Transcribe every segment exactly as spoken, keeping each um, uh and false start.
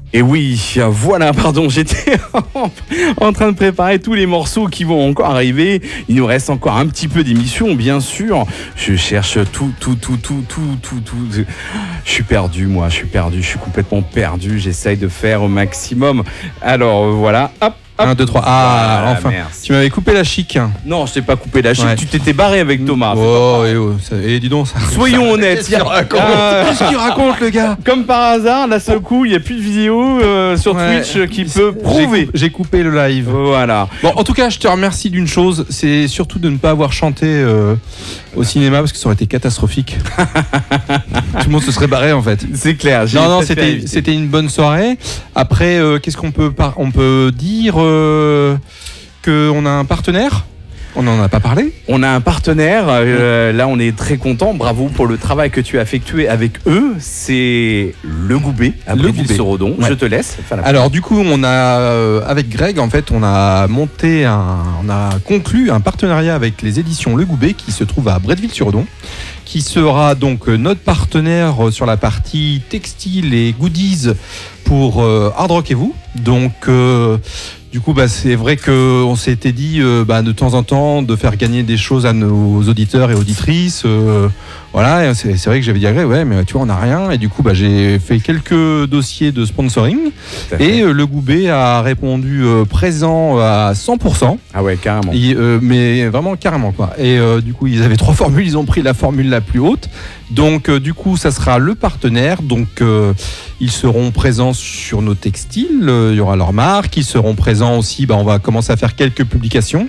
Et oui, voilà, pardon, j'étais en train de préparer tous les morceaux qui vont encore arriver. Il nous reste encore un petit peu d'émission, bien sûr. Je cherche tout, tout, tout, tout, tout, tout, tout. Je suis perdu, moi, je suis perdu, je suis complètement perdu. J'essaye de faire au maximum. Alors, voilà, hop. un, deux, trois. Ah, voilà, enfin. merci. Tu m'avais coupé la chic. Non, je t'ai pas coupé la chic. Ouais. Tu t'étais barré avec Thomas. Oh, et, oh ça, et dis donc. Ça, Soyons ça, honnêtes. Qu'est-ce qu'il raconte, Ah, Qu'est-ce qu'il raconte, le gars? Comme par hasard, d'un seul coup, il n'y a plus de vidéo euh, sur Ouais. Twitch qui peut prouver. J'ai coupé, j'ai coupé le live. Voilà. Bon, en tout cas, je te remercie d'une chose, c'est surtout de ne pas avoir chanté euh, au cinéma parce que ça aurait été catastrophique. Tout le monde se serait barré en fait. C'est clair. j'ai Non, non, préféré c'était, éviter. c'était une bonne soirée. Après, euh, qu'est-ce qu'on peut, par- on peut dire euh, qu'on a un partenaire. On n'en a pas parlé. On a un partenaire, euh, là on est très content, bravo pour le travail que tu as effectué avec eux, c'est Le Goubet à Le Bréville-sur-Odon. Ouais. Je te laisse faire la Alors du coup, on a euh, avec Greg, en fait, on a monté un, on a conclu un partenariat avec les éditions Le Goubet qui se trouve à Bretteville-sur-Odon, qui sera donc euh, notre partenaire euh, sur la partie textile et goodies pour euh, Hard Rock et vous. Donc euh, du coup, bah, c'est vrai qu'on s'était dit euh, bah, de temps en temps de faire gagner des choses à nos auditeurs et auditrices. euh, voilà, et c'est, c'est vrai que j'avais dit à Greg, ouais, mais tu vois, on n'a rien. Et du coup, bah, j'ai fait quelques dossiers de sponsoring. Tout à fait. Et euh, le Goubet a répondu euh, présent à cent pour cent. Ah ouais, carrément. Et, euh, mais vraiment carrément quoi. Et euh, du coup ils avaient trois formules, ils ont pris la formule la plus haute. Donc euh, du coup ça sera le partenaire. Donc euh, ils seront présents sur nos textiles, euh, il y aura leur marque. Ils seront présents aussi, bah, on va commencer à faire quelques publications.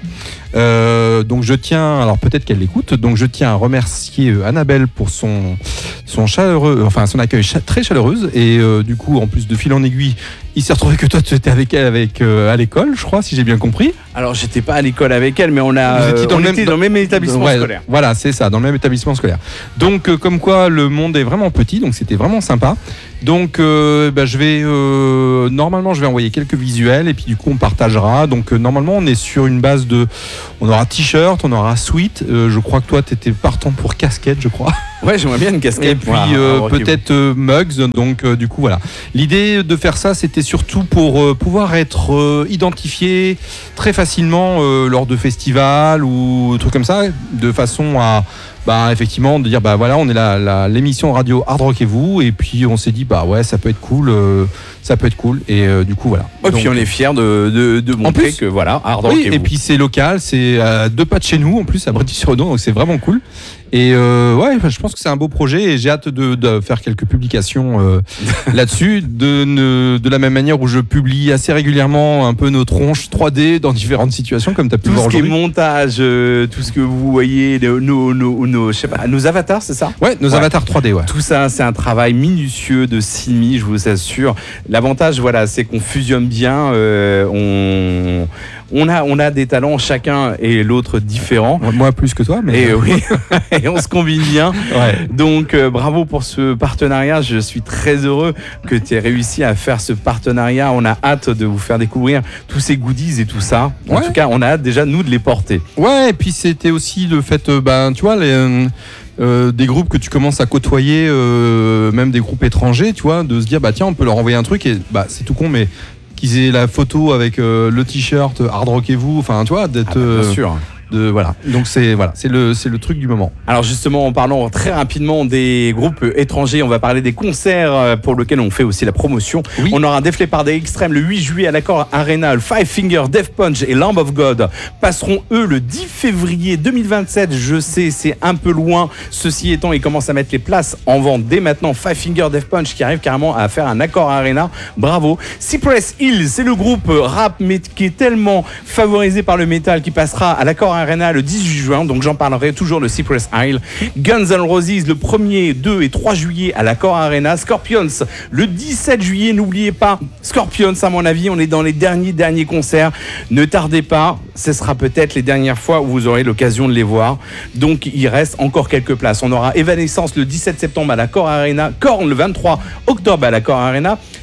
Euh, donc je tiens, alors peut-être qu'elle l'écoute, donc je tiens à remercier euh, Annabelle pour son, son chaleureux, enfin son accueil cha- très chaleureuse. Et euh, du coup en plus de fil en aiguille, il s'est retrouvé que toi tu étais avec elle avec, euh, à l'école, je crois, si j'ai bien compris. Alors j'étais pas à l'école avec elle, mais on, a, Vous étiez dans on le même- était dans le même établissement Ouais, scolaire. Voilà, c'est ça, dans le même établissement scolaire. Donc, euh, comme quoi, le monde est vraiment petit, donc c'était vraiment sympa. Donc, euh, bah, je vais euh, normalement, je vais envoyer quelques visuels et puis du coup, on partagera. Donc, euh, normalement, on est sur une base de, on aura t-shirt, on aura sweat. Euh, je crois que toi, t'étais partant pour casquette, je crois. Ouais, j'aimerais bien une casquette. Et puis Voilà, euh, alors, ok. peut-être euh, mugs. Donc, euh, du coup, voilà. L'idée de faire ça, c'était surtout pour euh, pouvoir être euh, identifié très facilement euh, lors de festivals ou trucs comme ça, de façon à bah, effectivement de dire bah voilà, on est la, la- l'émission radio Hard Rock et vous, et puis on s'est dit bah ouais, ça peut être cool, euh, ça peut être cool, et euh, du coup voilà. Et Donc, puis on est fiers de, de, de montrer plus, que voilà, Hard Rock oui, et et vous. puis c'est local, c'est à deux pas de chez nous en plus à Bréville-sur-Odon, donc c'est vraiment cool. Et euh, ouais, enfin, je pense que c'est un beau projet et j'ai hâte de, de faire quelques publications euh, là-dessus, de, ne- de la même manière où je publie assez régulièrement un peu nos tronches trois D dans différentes situations, comme tu as pu Tout voir ce qui est aujourd'hui. montage, euh, tout ce que vous voyez, nos, nos, nos, nos- je sais pas, nos avatars, c'est ça? Ouais, nos Ouais. avatars trois D, ouais. Tout ça, c'est un travail minutieux de Simi, je vous assure. L'avantage, voilà, c'est qu'on fusionne bien. euh, on, on, a, on a des talents, chacun et l'autre différents. Moi plus que toi, mais Et oui, et on se combine bien. ouais. Donc, euh, bravo pour ce partenariat. Je suis très heureux que tu aies réussi à faire ce partenariat. On a hâte de vous faire découvrir tous ces goodies et tout ça. En Ouais. tout cas, on a hâte déjà, nous, de les porter. Ouais, et puis c'était aussi le fait, euh, ben, tu vois, les, euh, euh, des groupes que tu commences à côtoyer, euh, même des groupes étrangers, tu vois, de se dire, bah tiens, on peut leur envoyer un truc, et bah c'est tout con, mais qu'ils aient la photo avec euh, le t-shirt Hard Rock et vous, enfin, tu vois, d'être. Ah, bah, bien euh, sûr. de, voilà. Donc c'est voilà, c'est le, c'est le truc du moment. Alors justement, en parlant très rapidement des groupes étrangers, on va parler des concerts euh, pour lesquels on fait aussi la promotion. Oui. On aura Def Leppard et Extreme le huit juillet à l'Accor Arena, le Five Finger Death Punch et Lamb of God passeront eux le dix février deux mille vingt-sept. Je sais, c'est un peu loin. Ceci étant, ils commencent à mettre les places en vente dès maintenant. Five Finger Death Punch qui arrive carrément à faire un Accor Arena. Bravo. Cypress Hill, c'est le groupe rap mais qui est tellement favorisé par le métal qui passera à l'Accor Arena le dix-huit juin, donc j'en parlerai toujours de Cypress Hill. Guns N' Roses le premier, deux et trois juillet à l'Accor Arena. Scorpions le dix-sept juillet, n'oubliez pas Scorpions, à mon avis on est dans les derniers derniers concerts, ne tardez pas, ce sera peut-être les dernières fois où vous aurez l'occasion de les voir, donc il reste encore quelques places. On aura Evanescence le dix-sept septembre à l'Accor Arena, Korn le vingt-trois octobre à l'Accor Arena,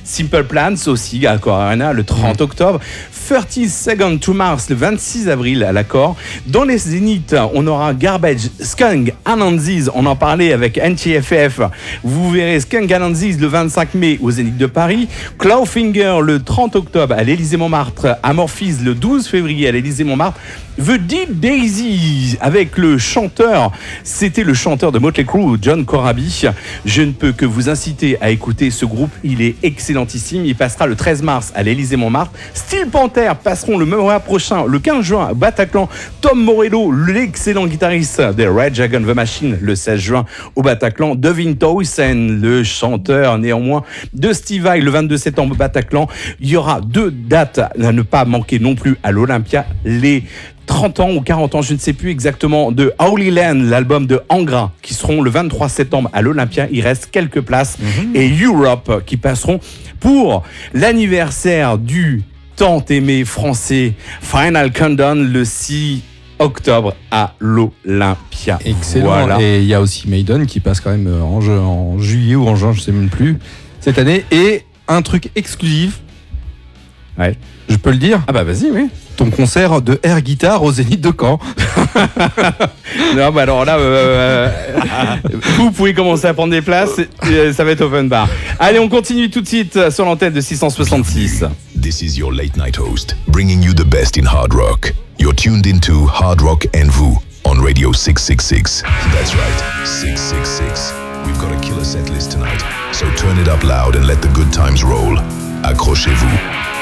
Simple Plans aussi à l'Accor Arena le trente octobre. thirty Seconds to Mars le vingt-six avril à l'Accor. Dans les Zéniths, on aura Garbage, Skunk Anansiz, on en parlait avec N T F F. Vous verrez Skunk Anansiz le vingt-cinq mai au Zénith de Paris. Clawfinger le trente octobre à l'Élysée-Montmartre. Amorphis le douze février à l'Élysée-Montmartre. The Deep Daisy avec le chanteur, c'était le chanteur de Motley Crue, John Corabi. Je ne peux que vous inciter à écouter ce groupe, il est excellentissime. Il passera le treize mars à l'Élysée-Montmartre. Steel Panther passeront le mois prochain, le quinze juin, à Bataclan. Tom Morello, l'excellent guitariste de Rage Against the Machine, le seize juin au Bataclan. Devin Townsend, le chanteur néanmoins de Steve Vai, le vingt-deux septembre au Bataclan. Il y aura deux dates à ne pas manquer non plus à l'Olympia, les trente ans ou quarante ans, je ne sais plus exactement, de Holy Land, l'album de Angra, qui seront le vingt-trois septembre à l'Olympia. Il reste quelques places. Mm-hmm. Et Europe, qui passeront pour l'anniversaire du tant aimé français Final Countdown le six octobre à l'Olympia. Excellent. Voilà. Et il y a aussi Maiden qui passe quand même en, ju- en juillet ou en juin, je ne sais même plus, cette année. Et un truc exclusif. Ouais. Je peux le dire ? Ah bah vas-y, oui. Ton concert de air guitar au Zénith de Caen. Non, bah alors là, euh, vous pouvez commencer à prendre des places, euh, ça va être open bar. Allez, on continue tout de suite sur l'antenne de six cent soixante-six. This is your late night host, bringing you the best in hard rock. You're tuned into Hard Rock and Vous on Radio six sixty-six. That's right, six six six. We've got a killer set list tonight, so turn it up loud and let the good times roll. Accrochez-vous.